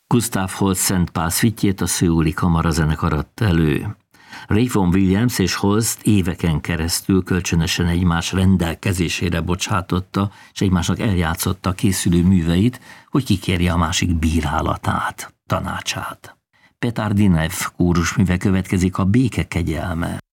Gustav Holst Szent Pál szvittyét a Szöuli Kamarazenekar adta elő. Ray Vaughan Williams és Holst éveken keresztül kölcsönösen egymás rendelkezésére bocsátotta, és egymásnak eljátszotta készülő műveit, hogy kikérje a másik bírálatát, tanácsát. Petar Dinev kórusműve következik, a Béke kegyelme.